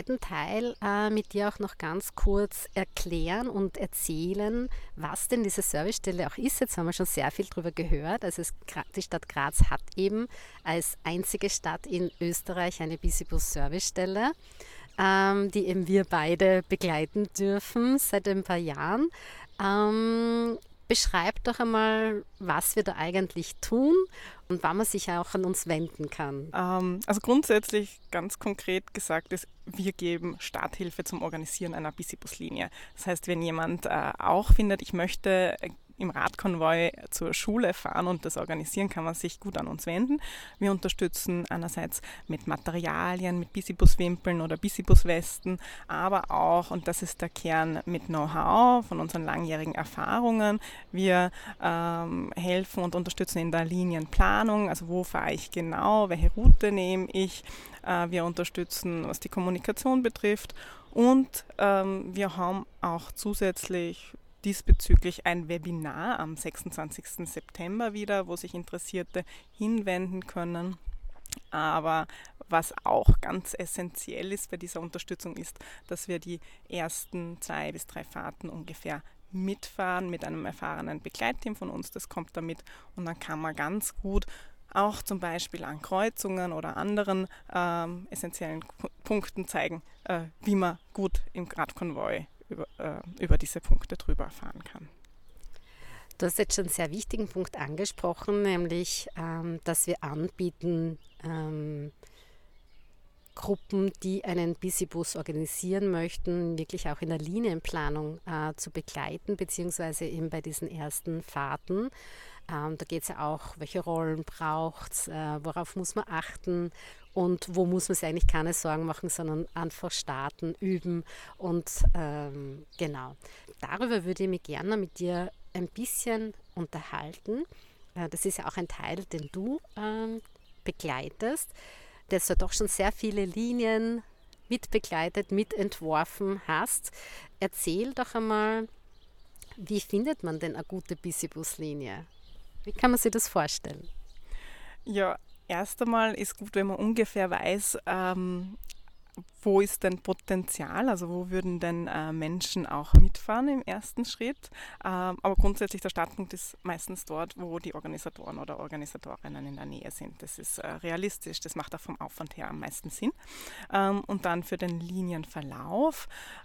zweiten Teil mit dir auch noch ganz kurz erklären und erzählen, was denn diese Servicestelle auch ist. Jetzt haben wir schon sehr viel darüber gehört. Also die Stadt Graz hat eben als einzige Stadt in Österreich eine Busibus-Servicestelle, die eben wir beide begleiten dürfen seit ein paar Jahren. Beschreib doch einmal, was wir da eigentlich tun und wann man sich auch an uns wenden kann. Also grundsätzlich ganz konkret gesagt ist, wir geben Starthilfe zum Organisieren einer Buslinie. Das heißt, wenn jemand auch findet, ich möchte im Radkonvoi zur Schule fahren und das organisieren, kann man sich gut an uns wenden. Wir unterstützen einerseits mit Materialien, mit Buswimpeln oder Buswesten, aber auch, und das ist der Kern, mit Know-how von unseren langjährigen Erfahrungen. Wir helfen und unterstützen in der Linienplanung, also wo fahre ich genau, welche Route nehme ich. Wir unterstützen, was die Kommunikation betrifft, und wir haben auch zusätzlich diesbezüglich ein Webinar am 26. September wieder, wo sich Interessierte hinwenden können. Aber was auch ganz essentiell ist bei dieser Unterstützung ist, dass wir die ersten 2 bis 3 Fahrten ungefähr mitfahren mit einem erfahrenen Begleitteam von uns. Das kommt damit, und dann kann man ganz gut auch zum Beispiel an Kreuzungen oder anderen essentiellen Punkten zeigen, wie man gut im Radkonvoi über diese Punkte drüber fahren kann. Du hast jetzt schon einen sehr wichtigen Punkt angesprochen, nämlich, dass wir anbieten, Gruppen, die einen Busibus organisieren möchten, wirklich auch in der Linienplanung zu begleiten, beziehungsweise eben bei diesen ersten Fahrten. Da geht es ja auch, welche Rollen braucht es, worauf muss man achten und wo muss man sich eigentlich keine Sorgen machen, sondern einfach starten, üben und genau. Darüber würde ich mich gerne mit dir ein bisschen unterhalten. Das ist ja auch ein Teil, den du begleitest, dass du doch schon sehr viele Linien mitbegleitet, mitentworfen hast. Erzähl doch einmal, wie findet man denn eine gute Busibus-Linie? Wie kann man sich das vorstellen? Ja, erst einmal ist gut, wenn man ungefähr weiß, wo ist denn Potenzial, also wo würden denn Menschen auch mitfahren im ersten Schritt. Aber grundsätzlich der Startpunkt ist meistens dort, wo die Organisatoren oder Organisatorinnen in der Nähe sind. Das ist realistisch, das macht auch vom Aufwand her am meisten Sinn. Und dann für den Linienverlauf,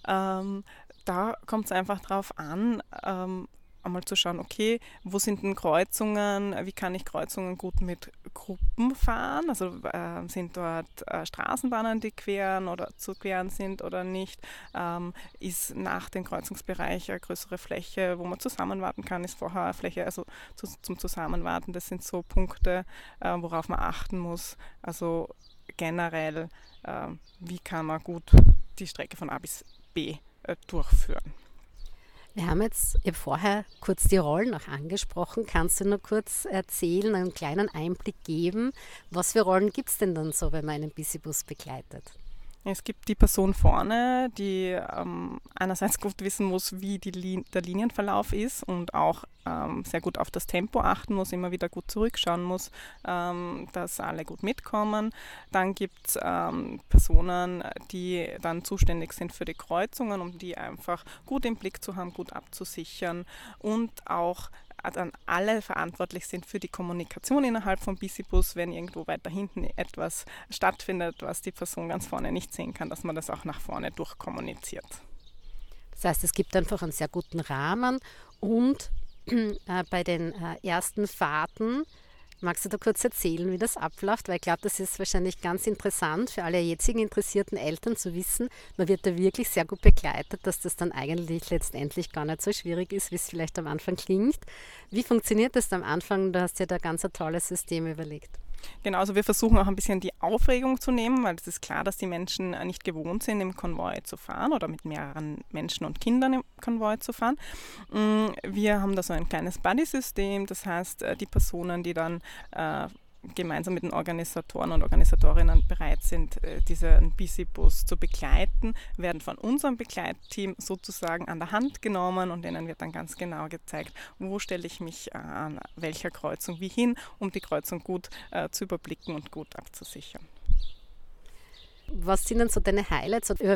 da kommt es einfach drauf an, einmal zu schauen, okay, wo sind denn Kreuzungen, wie kann ich Kreuzungen gut mit Gruppen fahren, also sind dort Straßenbahnen, die queren oder zu queren sind oder nicht, ist nach dem Kreuzungsbereich eine größere Fläche, wo man zusammenwarten kann, ist vorher eine Fläche, also zum Zusammenwarten, das sind so Punkte, worauf man achten muss, also generell, wie kann man gut die Strecke von A bis B durchführen. Wir haben jetzt eben vorher kurz die Rollen noch angesprochen. Kannst du nur kurz erzählen, einen kleinen Einblick geben, was für Rollen gibt es denn dann so, wenn man einen Busibus begleitet? Es gibt die Person vorne, die einerseits gut wissen muss, wie der Linienverlauf ist und auch sehr gut auf das Tempo achten muss, immer wieder gut zurückschauen muss, dass alle gut mitkommen. Dann gibt es Personen, die dann zuständig sind für die Kreuzungen, um die einfach gut im Blick zu haben, gut abzusichern, und auch dann alle verantwortlich sind für die Kommunikation innerhalb von Busibus, wenn irgendwo weiter hinten etwas stattfindet, was die Person ganz vorne nicht sehen kann, dass man das auch nach vorne durchkommuniziert. Das heißt, es gibt einfach einen sehr guten Rahmen und bei den ersten Fahrten, magst du da kurz erzählen, wie das abläuft? Weil ich glaube, das ist wahrscheinlich ganz interessant für alle jetzigen interessierten Eltern zu wissen, man wird da wirklich sehr gut begleitet, dass das dann eigentlich letztendlich gar nicht so schwierig ist, wie es vielleicht am Anfang klingt. Wie funktioniert das am Anfang? Du hast dir da ganz ein tolles System überlegt. Genau, also wir versuchen auch ein bisschen die Aufregung zu nehmen, weil es ist klar, dass die Menschen nicht gewohnt sind, im Konvoi zu fahren oder mit mehreren Menschen und Kindern im Konvoi zu fahren. Wir haben da so ein kleines Buddy-System, das heißt, die Personen, die dann gemeinsam mit den Organisatoren und Organisatorinnen bereit sind, diesen Busibus zu begleiten, werden von unserem Begleitteam sozusagen an der Hand genommen, und denen wird dann ganz genau gezeigt, wo stelle ich mich an welcher Kreuzung wie hin, um die Kreuzung gut zu überblicken und gut abzusichern. Was sind denn so deine Highlights? Über